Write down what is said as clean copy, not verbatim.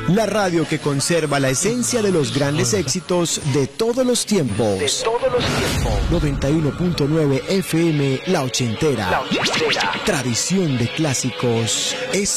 La radio que conserva la esencia de los grandes éxitos de todos los tiempos. 91.9 FM, La Ochentera. Tradición de clásicos.